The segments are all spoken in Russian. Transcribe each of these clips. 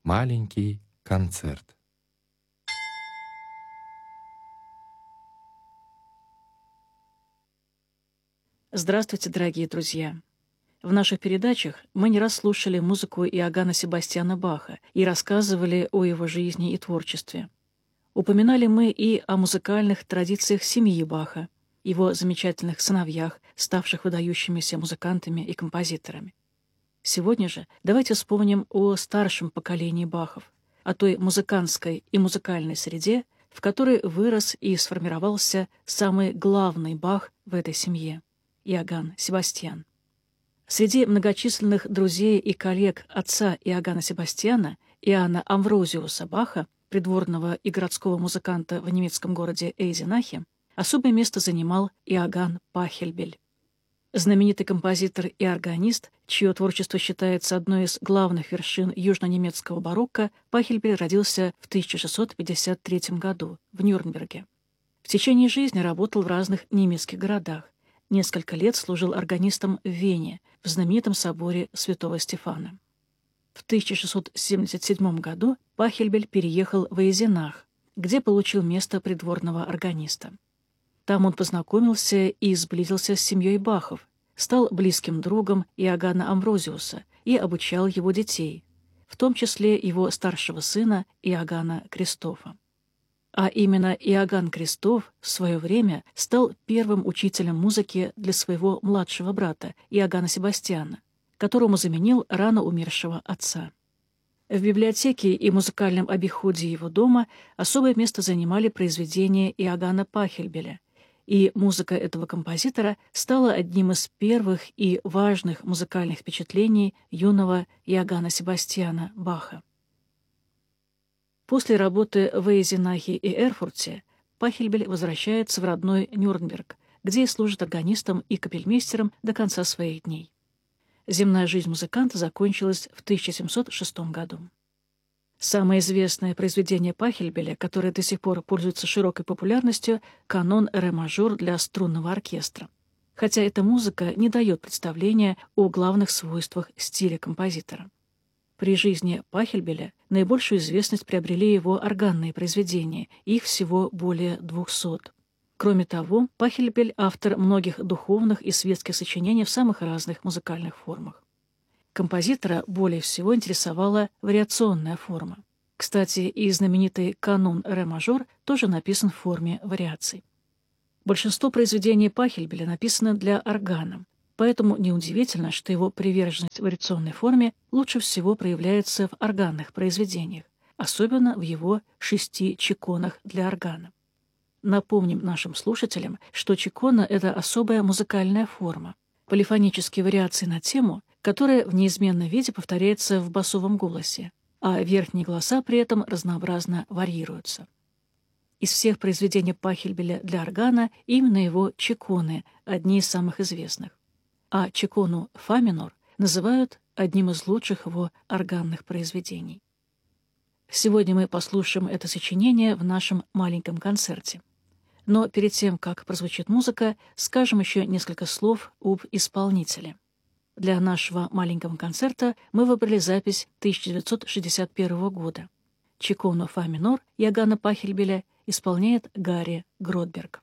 маленький концерт. Здравствуйте, дорогие друзья! В наших передачах мы не раз слушали музыку Иоганна Себастьяна Баха и рассказывали о его жизни и творчестве. Упоминали мы и о музыкальных традициях семьи Баха, его замечательных сыновьях, ставших выдающимися музыкантами и композиторами. Сегодня же давайте вспомним о старшем поколении Бахов, о той музыкантской и музыкальной среде, в которой вырос и сформировался самый главный Бах в этой семье – Иоганн Себастьян. Среди многочисленных друзей и коллег отца Иоганна Себастьяна, Иоанна Амврозиуса Баха, придворного и городского музыканта в немецком городе Эйзенахе, особое место занимал Иоганн Пахельбель. Знаменитый композитор и органист, чье творчество считается одной из главных вершин южно-немецкого барокко, Пахельбель родился в 1653 году в Нюрнберге. В течение жизни работал в разных немецких городах. Несколько лет служил органистом в Вене, в знаменитом соборе Святого Стефана. В 1677 году Пахельбель переехал в Эйзенах, где получил место придворного органиста. Там он познакомился и сблизился с семьей Бахов, стал близким другом Иоганна Амврозиуса и обучал его детей, в том числе его старшего сына Иоганна Кристофа. А именно Иоганн Кристоф в свое время стал первым учителем музыки для своего младшего брата Иоганна Себастьяна, которому заменил рано умершего отца. В библиотеке и музыкальном обиходе его дома особое место занимали произведения Иоганна Пахельбеля, и музыка этого композитора стала одним из первых и важных музыкальных впечатлений юного Иоганна Себастьяна Баха. После работы в Эйзенахе и Эрфурте Пахельбель возвращается в родной Нюрнберг, где и служит органистом и капельмейстером до конца своих дней. Земная жизнь музыканта закончилась в 1706 году. Самое известное произведение Пахельбеля, которое до сих пор пользуется широкой популярностью, — канон ре-мажор для струнного оркестра. Хотя эта музыка не дает представления о главных свойствах стиля композитора. При жизни Пахельбеля наибольшую известность приобрели его органные произведения, их всего более 200. Кроме того, Пахельбель — автор многих духовных и светских сочинений в самых разных музыкальных формах. Композитора более всего интересовала вариационная форма. Кстати, и знаменитый канон ре-мажор тоже написан в форме вариаций. Большинство произведений Пахельбеля написано для органа, поэтому неудивительно, что его приверженность вариационной форме лучше всего проявляется в органных произведениях, особенно в его 6 чеконах для органа. Напомним нашим слушателям, что чекона — это особая музыкальная форма, полифонические вариации на тему, которая в неизменном виде повторяется в басовом голосе, а верхние голоса при этом разнообразно варьируются. Из всех произведений Пахельбеля для органа именно его чеконы одни из самых известных, а чекону фа минор называют одним из лучших его органных произведений. Сегодня мы послушаем это сочинение в нашем маленьком концерте. Но перед тем, как прозвучит музыка, скажем еще несколько слов об исполнителе. Для нашего маленького концерта мы выбрали запись 1961 года. Чекону фа минор Иоганна Пахельбеля исполняет Гарри Гродберг.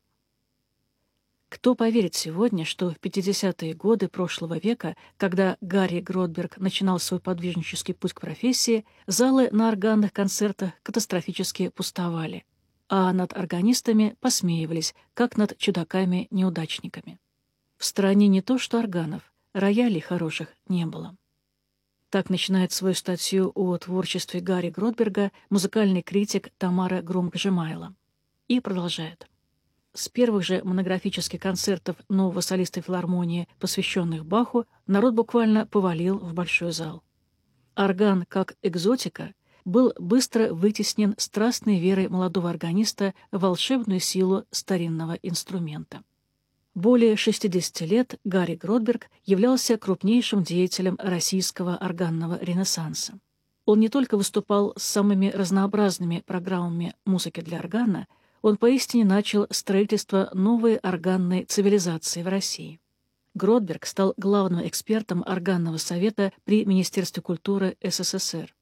Кто поверит сегодня, что в 50-е годы прошлого века, когда Гарри Гродберг начинал свой подвижнический путь к профессии, залы на органных концертах катастрофически пустовали, а над органистами посмеивались, как над чудаками-неудачниками. В стране не то что органов, роялей хороших не было. Так начинает свою статью о творчестве Гарри Гродберга музыкальный критик Тамара Громкжемайла. И продолжает. С первых же монографических концертов нового солиста филармонии, посвященных Баху, народ буквально повалил в большой зал. Орган, как экзотика, был быстро вытеснен страстной верой молодого органиста в волшебную силу старинного инструмента. Более 60 лет Гарри Гродберг являлся крупнейшим деятелем российского органного ренессанса. Он не только выступал с самыми разнообразными программами музыки для органа, он поистине начал строительство новой органной цивилизации в России. Гродберг стал главным экспертом органного совета при Министерстве культуры СССР.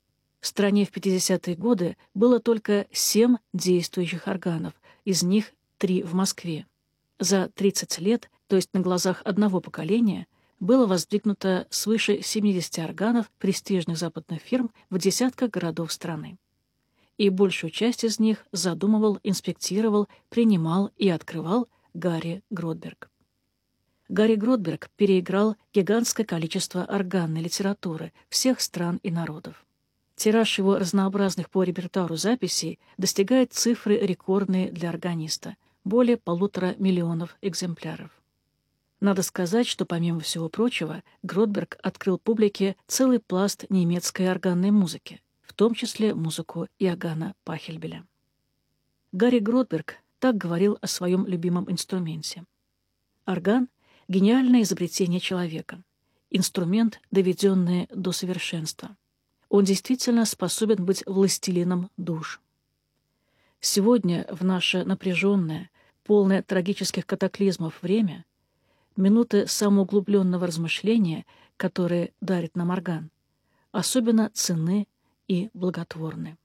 В стране в 50-е годы было только 7 действующих органов, из них 3 в Москве. За 30 лет, то есть на глазах одного поколения, было воздвигнуто свыше 70 органов престижных западных фирм в десятках городов страны. И большую часть из них задумывал, инспектировал, принимал и открывал Гарри Гротберг. Гарри Гротберг переиграл гигантское количество органной литературы всех стран и народов. Тираж его разнообразных по репертуару записей достигает цифры рекордные для органиста – более 1,5 миллиона экземпляров. Надо сказать, что, помимо всего прочего, Гротберг открыл публике целый пласт немецкой органной музыки, в том числе музыку Иоганна Пахельбеля. Гарри Гротберг так говорил о своем любимом инструменте. Орган — гениальное изобретение человека, инструмент, доведенный до совершенства. Он действительно способен быть властелином душ. Сегодня, в наше напряженное, полное трагических катаклизмов время, минуты самоуглубленного размышления, которые дарит нам орган, особенно ценны и благотворны.